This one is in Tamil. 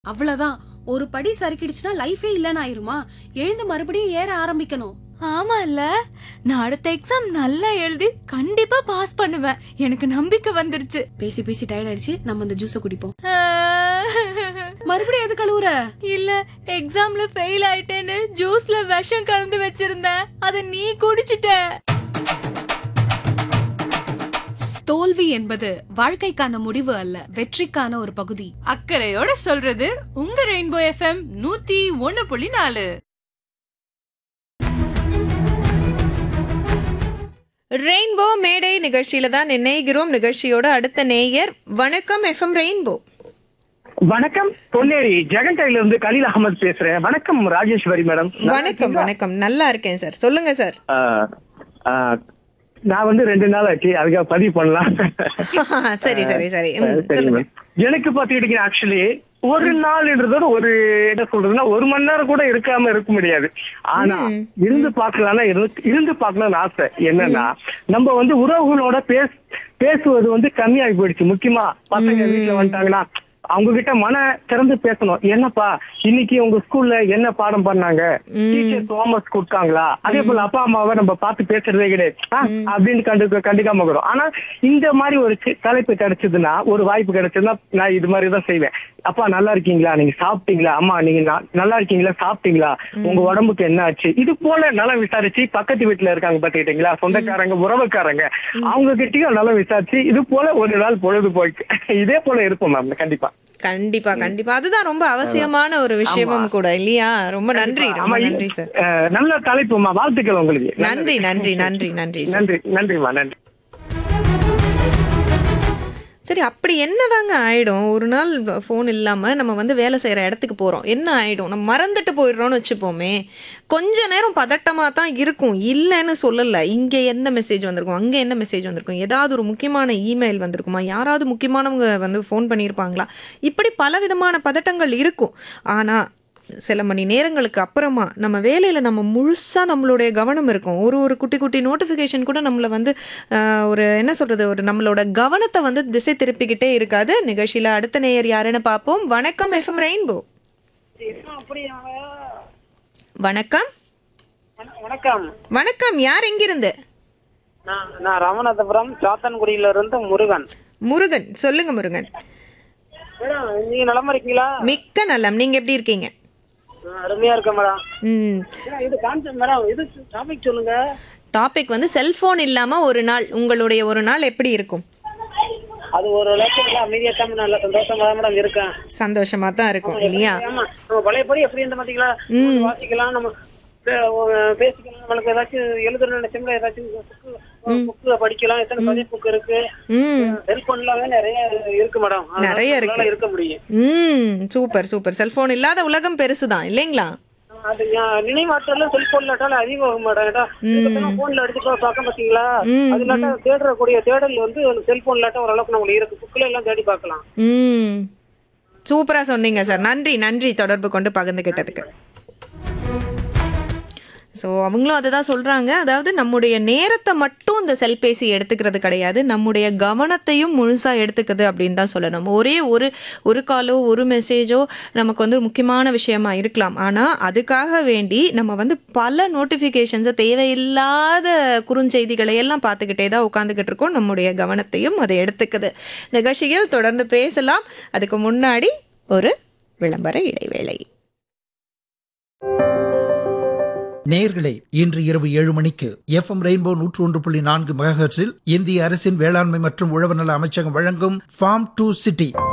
அவ்வளவுதான். ஒரு படி சறுக்கிடுச்சுன்னா லைஃபே இல்லன்னு ஆயிருமா? எழுந்து மறுபடியும் ஏற ஆரம்பிக்கணும். ஆமா இல்ல, நான் அடுத்த எக்ஸாம் நல்லா எழுதி கண்டிப்பா பாஸ் பண்ணுவேன். எனக்கு நம்பிக்கை வந்துருச்சு. பேசி பேசி டயர்ட் ஆயிடுச்சு. நம்ம அந்த ஜூஸ குடிப்போம். மறுபடியும் எது கழுவுற? இல்ல, எக்ஸாம்ல ஃபெயில் ஆயிட்டேன்னு ஜூஸ்ல விஷம் கலந்து வச்சிருந்தேன். அத நீ குடிச்சிட்ட. தோல்வி என்பது வாழ்க்கைக்கான முடிவு அல்ல, வெற்றிக்கான ஒரு பகுதி. அக்கறையோட சொல்றது உங்க ரெயின்போ எஃப்எம் 101.4. ரெயின்போ மேடை நிகழ்ச்சியில தான் நினைக்கிறோம். நிகழ்ச்சியோட அடுத்த நேயர். வணக்கம் எஃப்எம் ரெயின்போ. வணக்கம், பொன்னேரி ஜெகன்டைல இருந்து கலீல் அகமது பேசுறேன். வணக்கம் ராஜேஸ்வரி மேடம். வணக்கம் வணக்கம், நல்லா இருக்கேன் சார். சொல்லுங்க சார். நான் 2 நாள் ஆச்சு, அதுக்காக பதிவு பண்ணலாம். சரி சரி சரி, சரி சொல்லுங்க. எனக்கு பாத்துக்கிட்டீங்க, ஆக்சுவலி ஒரு நாள்ன்றதோட ஒரு என்ன சொல்றதுன்னா 1 மணி நேரம் கூட இருக்காம இருக்க முடியாது. ஆனா இருந்து பாக்கலாம்னா இருந்து பாக்கலாம்னு ஆசை. என்னன்னா நம்ம உறவுகளோட பேசுவது கம்மியாகி போயிடுச்சு. முக்கியமா பசங்க வீட்டுல வந்துட்டாங்கன்னா அவங்க கிட்ட மன திறந்து பேசணும். என்னப்பா இன்னைக்கு உங்க ஸ்கூல்ல என்ன பாடம் பண்ணாங்க, டீச்சர்ஸ் ஹோம்வொர்க் கொடுத்தாங்களா, அதே போல அப்பா அம்மாவை நம்ம பார்த்து பேசுறதே கிடையாது அப்படின்னு கண்டுக்காம இருக்கிறோம். ஆனா இந்த மாதிரி ஒரு தலைப்பு கிடைச்சதுன்னா, ஒரு வாய்ப்பு கிடைச்சதுன்னா நான் இது மாதிரிதான் செய்வேன். அப்பா நல்லா இருக்கீங்களா, நீங்க சாப்பிட்டீங்களா, அம்மா நீங்க நல்லா இருக்கீங்களா, சாப்பிட்டீங்களா, உங்க உடம்புக்கு என்ன ஆச்சு, இது போல நல்லா விசாரிச்சு பக்கத்து வீட்டுல இருக்காங்க பாத்துக்கிட்டீங்களா, சொந்தக்காரங்க உறவுக்காரங்க, அவங்க கிட்டயும் நல்லா விசாரிச்சு இது போல ஒரு நாள் பொழுது போயிட்டு இதே போல இருக்கும் மேம். கண்டிப்பா கண்டிப்பா கண்டிப்பா, அதுதான் ரொம்ப அவசியமான ஒரு விஷயமும் கூட இல்லையா? ரொம்ப நன்றி, ரொம்ப நன்றி சார். நல்ல தலைப்புமா, வாழ்த்துக்கள் உங்களுக்கு. நன்றி நன்றி நன்றி நன்றி நன்றி நன்றிமா, நன்றி. சரி, அப்படி என்னதாங்க ஆயிடும்? ஒரு நாள் ஃபோன் இல்லாமல் நம்ம வேலை செய்கிற இடத்துக்கு போகிறோம், என்ன ஆகிடும்? நம்ம மறந்துட்டு போயிடுறோம்னு வச்சுப்போமே. கொஞ்ச நேரம் பதட்டமாக தான் இருக்கும், இல்லைன்னு சொல்லலை. இங்கே என்ன மெசேஜ் வந்திருக்கும், அங்கே என்ன மெசேஜ் வந்திருக்கும், ஏதாவது ஒரு முக்கியமான இமெயில் வந்திருக்குமா, யாராவது முக்கியமானவங்க ஃபோன் பண்ணியிருப்பாங்களா, இப்படி பலவிதமான பதட்டங்கள் இருக்கும். ஆனால் சில மணி நேரங்களுக்கு அப்புறமா நம்ம வேலையில் நம்ம முழுசாக நம்மளுடைய கவனம் இருக்கும். ஒரு குட்டி குட்டி நோட்டிஃபிகேஷன் கூட நம்மளை ஒரு என்ன சொல்கிறது, ஒரு நம்மளோட கவனத்தை திசை திருப்பிக்கிட்டே இருக்காது. நிகழ்ச்சியில் அடுத்த நேயர் யாருன்னு பார்ப்போம். வணக்கம் எஃப்எம் ரெயின்போ. வணக்கம் வணக்கம் வணக்கம், யார் எங்கிருந்து? நான் ராமநாதபுரம் சாத்தன்குடியில இருந்து முருகன். முருகன், சொல்லுங்க முருகன். நீங்க நலமா இருக்கீங்களா? மிக்க நலம், நீங்க எப்படி இருக்கீங்க? அருமையா இருக்க மேடம். இது கான்செப்ட் மேடம், இது டாபிக் சொல்லுங்க. டாபிக் செல்போன் இல்லாம ஒரு நாள், உங்களுடைய ஒரு நாள் எப்படி இருக்கும்? அது ஒரு லட்சம் அமைதியா தான் நல்ல சந்தோஷமா தான் மேடம் இருக்கேன். சந்தோஷமா தான் இருக்கும் இல்லையா? ஆமா, நம்ம பழையபடி எப்படி இருந்த பாத்தீங்களா, வாசிக்கலாம், நம்ம பேசிக்கலாம், நம்மளுக்கு ஏதாச்சும் எழுதுற நினைச்சோம்னா ஏதாச்சும் புக்கு படிக்கலாம். எத்தனை பதிவு புக் இருக்கு, செல்போன்ல நிறைய இருக்கு மேடம், நிறைய இருக்கு, இருக்க முடியும். Super super. செல்போன் இல்லாத உலகம் பெருசுதான் இல்லைங்களா? அது நினைவாற்றல செல்போன்ல அதிகமாகும் மேடம். போன்ல எடுத்து பார்க்க பாத்தீங்களா, அது இல்லாட்டா தேடக்கூடிய தேடல் செல்போன்ல ஓரளவுக்கு நம்மளுக்கு இருக்கு. புக்ல எல்லாம் தேடி பார்க்கலாம். சூப்பரா சொன்னீங்க சார். நன்றி நன்றி, தொடர்பு கொண்டு பகிர்ந்துகிட்டதுக்கு. ஸோ அவங்களும் அதை தான் சொல்கிறாங்க. அதாவது நம்முடைய நேரத்தை மட்டும் இந்த செல்பேசி எடுத்துக்கிறது கிடையாது, நம்முடைய கவனத்தையும் முழுசாக எடுத்துக்குது அப்படின்னு தான் சொல்லணும். ஒரே ஒரு காலோ ஒரு மெசேஜோ நமக்கு முக்கியமான விஷயமா இருக்கலாம். ஆனால் அதுக்காக வேண்டி நம்ம பல நோட்டிஃபிகேஷன்ஸை, தேவையில்லாத குறுஞ்செய்திகளை எல்லாம் பார்த்துக்கிட்டே தான் உட்காந்துக்கிட்டு இருக்கோம். நம்முடைய கவனத்தையும் அதை எடுத்துக்குது. நிகழ்ச்சியில் தொடர்ந்து பேசலாம். அதுக்கு முன்னாடி ஒரு விளம்பர இடைவேளை. நேயர்களே, இன்று இரவு 7 மணிக்கு எஃப்எம் ரெயின்போ 101.4 மெகாஹெர்ட்ஸில் இந்திய அரசின் வேளாண்மை மற்றும் உழவர் நல அமைச்சகம் வழங்கும் ஃபார்ம் டு சிட்டி